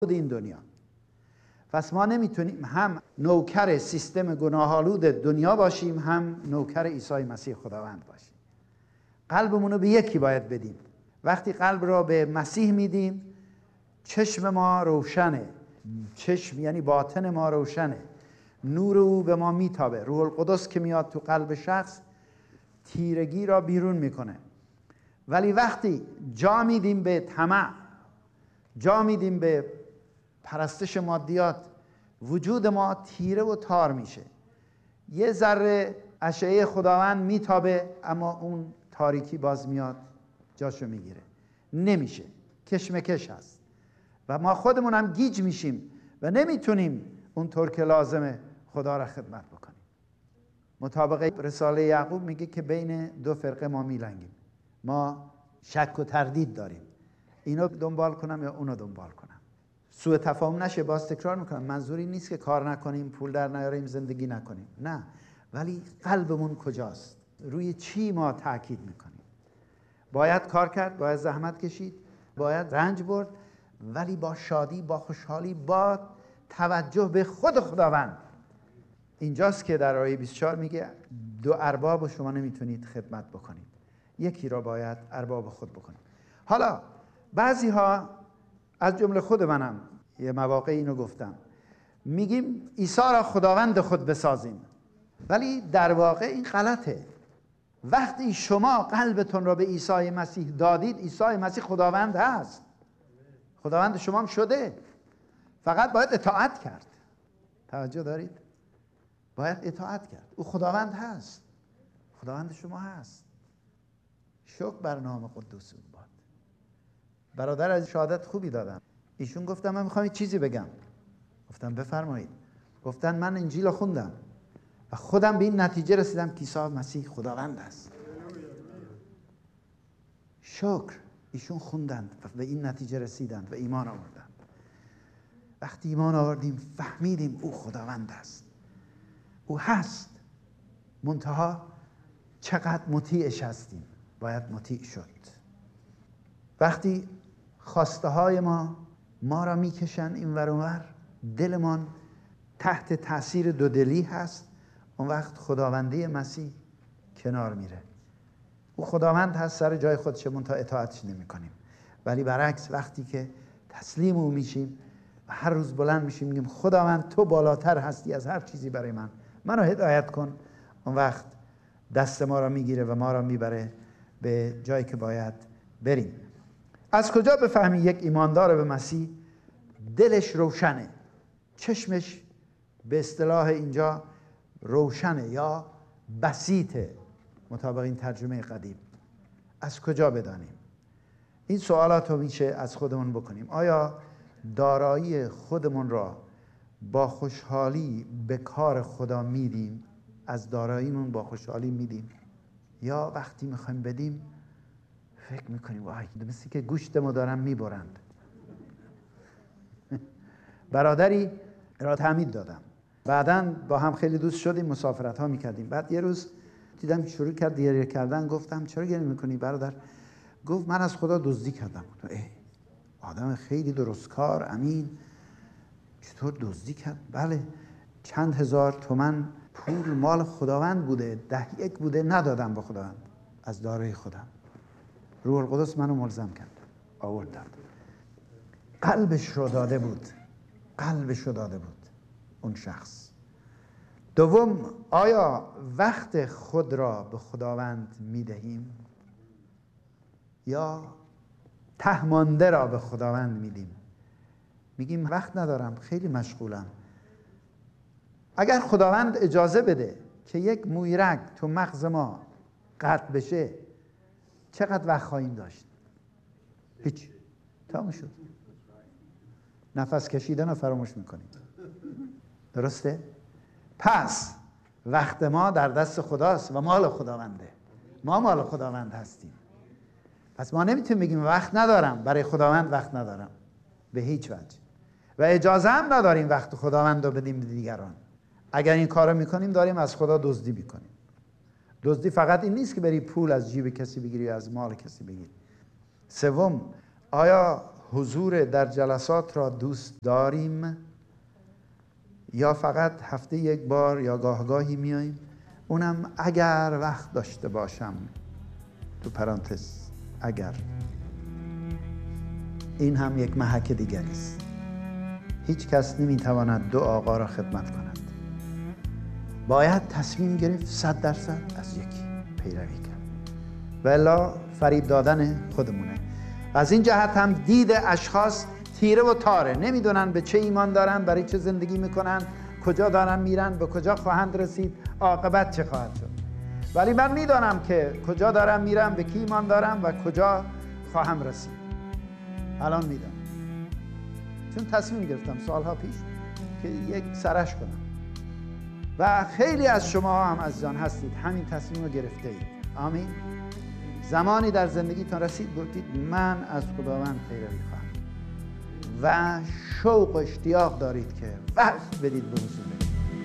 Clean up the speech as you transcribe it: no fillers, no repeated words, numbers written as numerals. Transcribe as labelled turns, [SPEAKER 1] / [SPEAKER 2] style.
[SPEAKER 1] این دنیا. پس ما نمیتونیم هم نوکر سیستم گناه‌آلود دنیا باشیم، هم نوکر عیسی مسیح خداوند باشیم. قلبمون رو به یکی باید بدیم. وقتی قلب را به مسیح میدیم، چشم ما روشنه. چشم یعنی باطن ما روشنه، نور او به ما میتابه. روح القدس که میاد تو قلب شخص تیرگی را بیرون میکنه. ولی وقتی جا میدیم به طمع، جا میدیم به پرستش مادیات، وجود ما تیره و تار میشه. یه ذره اشعه خداوند میتابه، اما اون تاریکی باز میاد جاشو میگیره، نمیشه، کشمکش هست و ما خودمون هم گیج میشیم و نمیتونیم اونطور که لازمه خدا را خدمت بکنیم. مطابق رساله یعقوب میگه که بین دو فرقه ما میلنگیم، ما شک و تردید داریم، اینو دنبال کنم یا اونو دنبال کنم. سوء تفاهم نشه. باز تکرار میکنم، منظوری نیست که کار نکنیم، پول در نیاریم، زندگی نکنیم، نه، ولی قلبمون کجاست؟ روی چی ما تاکید میکنیم؟ باید کار کرد، باید زحمت کشید، باید رنج برد، ولی با شادی، با خوشحالی، با توجه به خود خداوند. اینجاست که در آیه 24 میگه دو ارباب شما نمیتونید خدمت بکنید، یکی را باید ارباب خود بکنید. حالا بعضی ها از جمله خود منم یه مواقع اینو گفتم، میگیم عیسی را خداوند خود بسازیم، ولی در واقع این غلطه. وقتی شما قلبتون را به عیسی مسیح دادید، عیسی مسیح خداوند هست، خداوند شما هم شده، فقط باید اطاعت کرد. توجه دارید؟ باید اطاعت کرد. او خداوند هست، خداوند شما هست. شکر بر نام قدوس او باد. برادر از شهادت خوبی دادن، ایشون گفتم من میخوام یه چیزی بگم. گفتم بفرمایید. گفتن من انجیل رو خوندم و خودم به این نتیجه رسیدم که عیسی مسیح خداوند است. شکر. ایشون خوندند و به این نتیجه رسیدند و ایمان آوردند. وقتی ایمان آوردیم فهمیدیم او خداوند است، او هست، منتها چقدر مطیعش هستیم. باید مطیع شد. وقتی خواسته های ما را میکشن این ور اون ور، دلمان تحت تاثیر دودلی هست، اون وقت خداوندی مسیح کنار میره. او خداوند هست، سر جای خودشه، منتها اطاعتش نمی کنیم. ولی برعکس وقتی که تسلیم او میشیم و هر روز بلند میشیم میگیم خداوند تو بالاتر هستی از هر چیزی برای منو هدایت کن، اون وقت دست ما را میگیره و ما را میبره به جایی که باید بریم. از کجا بفهمی یک ایماندار به مسیح دلش روشنه، چشمش به اصطلاح اینجا روشنه یا بسیطه مطابق این ترجمه قدیم؟ از کجا بدانیم؟ این سوالات رو میشه از خودمون بکنیم. آیا دارایی خودمون را با خوشحالی به کار خدا میدیم؟ از داراییمون با خوشحالی میدیم؟ یا وقتی میخوایم بدیم فکر میکنیم وای مثل که گوشتمو دارن میبرند؟ برادری را تعمید دادم، بعداً با هم خیلی دوست شدیم، مسافرت ها میکردیم. بعد یه روز دیدم شروع کرد گریه کردن. گفتم چرا گریه میکنی برادر؟ گفت من از خدا دزدی کردم. آدم خیلی درستکار، امین، چطور دزدی کرد؟ بله، چند هزار تومن پول مال خداوند بوده، 10 بوده، ندادم به خداوند از دارایی خودم. روح القدس منو ملزم کرد، آوردم. قلبش رو داده بود، قلبش رو داده بود اون شخص. دوم، آیا وقت خود را به خداوند میدهیم یا تهمانده را به خداوند میدیم؟ میگیم وقت ندارم، خیلی مشغولم. اگر خداوند اجازه بده که یک موی رگ تو مغز ما قطع بشه، چقدر وقت خواهیم داشت؟ هیچ، تمام شد. نفس کشیدن رو فراموش میکنیم. درسته؟ پس وقت ما در دست خداست و مال خداونده. ما مال خداوند هستیم. پس ما نمیتونیم بگیم وقت ندارم، برای خداوند وقت ندارم، به هیچ وجه. و اجازه هم نداریم وقت خداوند رو بدیم به دیگران. اگر این کارو میکنیم داریم از خدا دزدی میکنیم. دزدی فقط این نیست که بری پول از جیب کسی بگیری یا از مال کسی بگیری. سوم، آیا حضور در جلسات را دوست داریم یا فقط هفته یک بار یا گاهی میاییم، اونم اگر وقت داشته باشم، تو پرانتز اگر. این هم یک محک دیگری است. هیچ کس نمیتواند دو آقا را خدمت کند. باید تصمیم گرفت 100% از یکی پیروی کرد، و الا فریب دادن خودمونه. از این جهت هم دید اشخاص تیره و تاره، نمیدونن به چه ایمان دارن، برای چه زندگی میکنن، کجا دارن میرن، به کجا خواهند رسید، عاقبت چه خواهد شد. ولی من میدانم که کجا دارم میرم، به کی ایمان دارم و کجا خواهم رسید. الان میدانم، چون تصمیم گرفتم سالها پیش که یک سرش کنم. و خیلی از شما هم عزیزان هستید همین تصمیم رو گرفته اید. آمین. زمانی در زندگیتان رسید گفتید من از خداوند پیروی خواهم، و شوق و اشتیاق دارید که وقت بدید به حضور